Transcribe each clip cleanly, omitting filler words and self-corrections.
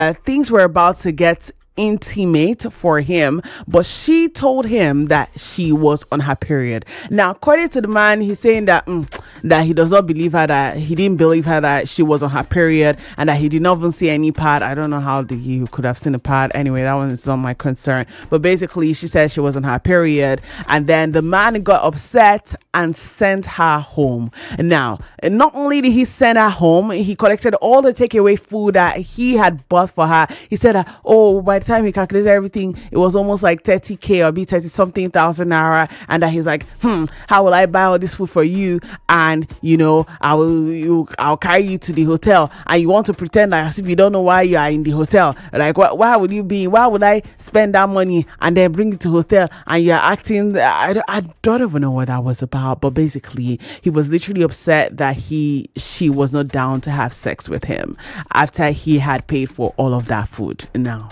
things were about to get intimate for him, but she told him that she was on her period. Now, according to the man, he's saying that that he does not believe her, that he didn't believe her that she was on her period, and that he did not even see any pad. I don't know how he could have seen a pad. Anyway, that one is not my concern. But basically, she said she was on her period, and then the man got upset and sent her home. Now, not only did he send her home, he collected all the takeaway food that he had bought for her. He said, oh, by the time he calculated everything, it was almost like 30k or be 30 something thousand naira, and that he's like, how will I buy all this food for you? And I'll carry you to the hotel, and you want to pretend like as if you don't know why you are in the hotel. Like, why would I spend that money and then bring it to hotel, and you're acting, I don't even know what that was about. But basically, he was literally upset that she was not down to have sex with him after he had paid for all of that food. Now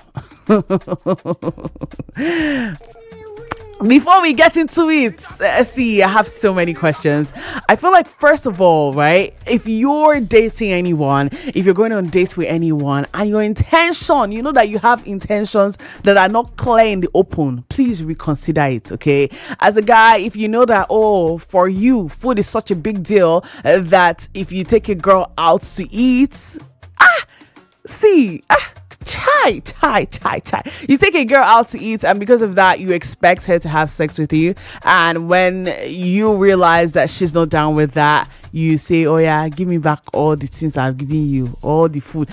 before we get into it, see, I have so many questions. I feel like, first of all, right, if you're dating anyone, if you're going on dates with anyone, and your intention, you know that you have intentions that are not clear in the open, please reconsider it, okay? As a guy, if you know that, for you, food is such a big deal that if you take a girl out to eat, chai. You take a girl out to eat, and because of that, you expect her to have sex with you. And when you realize that she's not down with that, you say, oh yeah, give me back all the things I've given you, all the food.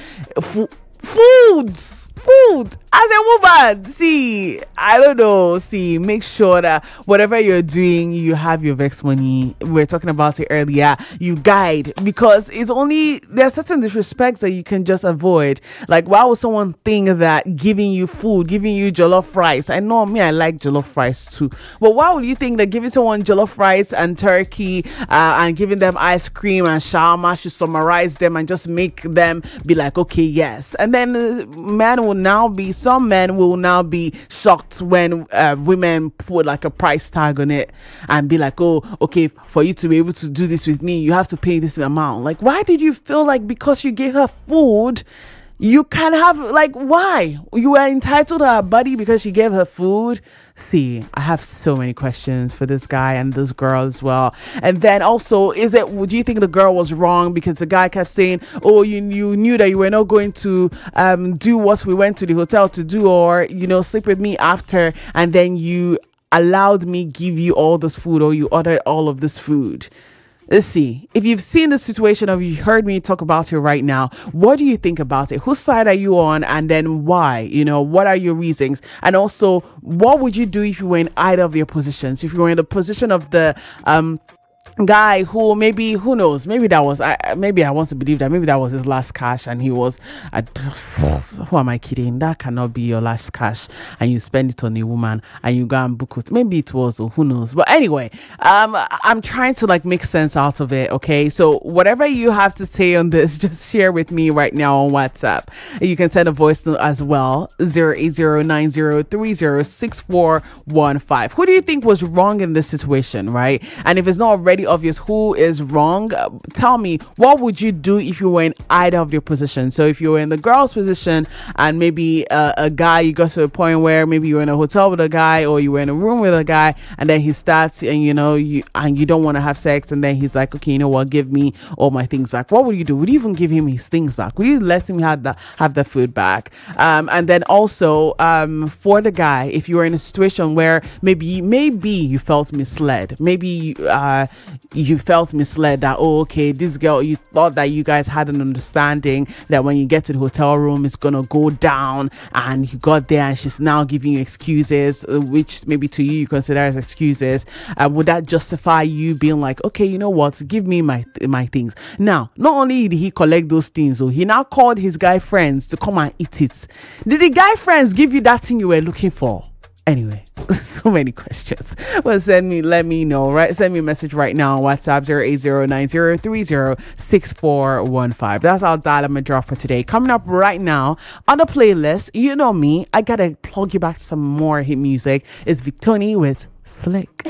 As a woman, see, I don't know, make sure that whatever you're doing, you have your vex money. We were talking about it earlier. You guide, because there's certain disrespects that you can just avoid. Like, why would someone think that giving you food, giving you jollof rice? I know I like jollof rice too, but why would you think that giving someone jollof rice and turkey and giving them ice cream and shawarma should summarize them and just make them be like, okay, yes? And then some men will now be shocked when women put like a price tag on it and be like, oh, okay, for you to be able to do this with me, you have to pay this amount. Like, why did you feel like because you gave her food, you can have, like, why? You were entitled to her body because she gave her food? See, I have so many questions for this guy and this girl as well. And then also, do you think the girl was wrong because the guy kept saying, oh, you knew that you were not going to do what we went to the hotel to do, or, sleep with me after, and then you allowed me give you all this food, or you ordered all of this food? Let's see. If you've seen the situation or you heard me talk about it right now, what do you think about it? Whose side are you on? And then why? What are your reasons? And also, what would you do if you were in either of your positions? If you were in the position of the guy who who knows, maybe I want to believe that maybe that was his last cash, and he was who am I kidding? That cannot be your last cash, and you spend it on a woman and you go and book it. Maybe it was, or who knows. But anyway, I'm trying to make sense out of it. Okay, so whatever you have to say on this, just share with me right now on WhatsApp. You can send a voice note as well, 08090306415. Who do you think was wrong in this situation, right? And if it's not already obvious who is wrong, tell me, what would you do if you were in either of your positions? So if you were in the girl's position, and maybe a guy, you got to a point where maybe you were in a hotel with a guy, or you were in a room with a guy, and then he starts, and you don't want to have sex, and then he's like, okay, you know what, give me all my things back. What would you do? Would you even give him his things back? Would you let him have the food back? And then also, for the guy, if you were in a situation where maybe you felt misled, maybe you felt misled that, oh, okay, this girl, you thought that you guys had an understanding that when you get to the hotel room, it's gonna go down, and you got there and she's now giving you excuses, which maybe to you consider as excuses. Would that justify you being like, okay, you know what, give me my things? Now, not only did he collect those things, he now called his guy friends to come and eat it. Did the guy friends give you that thing you were looking for? Anyway, so many questions. Well, let me know, right? Send me a message right now on WhatsApp, 08090306415. That's our dilemma drop for today. Coming up right now on the playlist, you know me, I gotta plug you back to some more hit music. It's Victoni with Slick.